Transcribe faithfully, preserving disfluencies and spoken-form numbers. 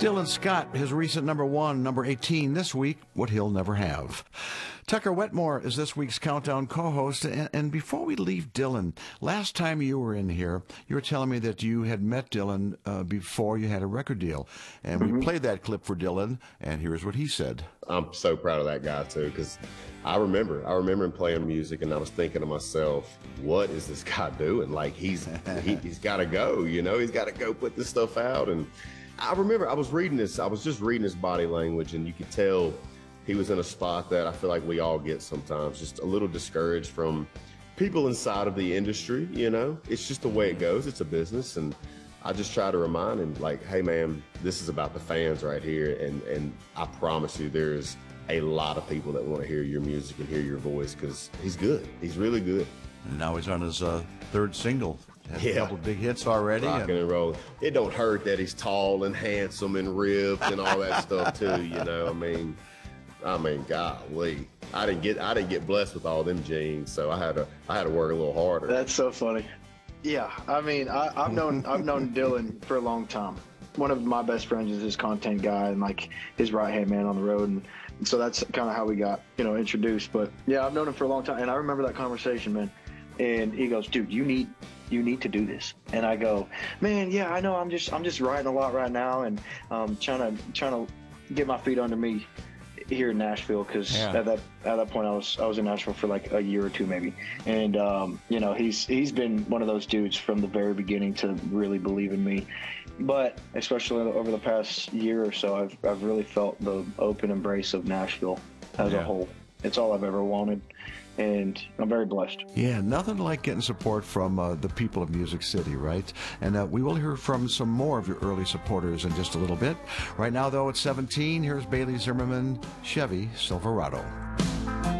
Dylan Scott, his recent number one, number eighteen this week, What He'll Never Have. Tucker Wetmore is this week's Countdown co-host. And, and before we leave Dylan, last time you were in here, you were telling me that you had met Dylan uh, before you had a record deal. And mm-hmm. we played that clip for Dylan, and here's what he said. I'm so proud of that guy, too, because I remember, I remember him playing music, and I was thinking to myself, what is this guy doing? Like, he's he, he's got to go, you know, he's got to go put this stuff out. And I remember I was reading this, I was just reading his body language, and you could tell he was in a spot that I feel like we all get sometimes, just a little discouraged from people inside of the industry, you know? It's just the way it goes. It's a business, and I just try to remind him, like, hey, man, this is about the fans right here, and, and I promise you there's a lot of people that want to hear your music and hear your voice, because he's good. He's really good. And now he's on his uh, third single. Had yeah. a couple of big hits already. Rocking and, and rolling. It don't hurt that he's tall and handsome and ripped and all that stuff, too, you know? I mean... I mean, golly, I didn't get I didn't get blessed with all them genes, so I had to I had to work a little harder. That's so funny. Yeah, I mean, I, I've known I've known Dylan for a long time. One of my best friends is his content guy and like his right hand man on the road, and, and so that's kind of how we got you know introduced. But yeah, I've known him for a long time, and I remember that conversation, man. And he goes, "Dude, you need you need to do this." And I go, "Man, yeah, I know. I'm just I'm just writing a lot right now, and um, trying to trying to get my feet under me here in Nashville, because yeah. at that at that point I was I was in Nashville for like a year or two maybe, and um, you know he's he's been one of those dudes from the very beginning to really believe in me, but especially over the past year or so I've I've really felt the open embrace of Nashville as yeah. a whole. It's all I've ever wanted, and I'm very blessed. Yeah, nothing like getting support from uh, the people of Music City, right? And uh, we will hear from some more of your early supporters in just a little bit. Right now, though, at seventeen, here's Bailey Zimmerman, Chevy Silverado.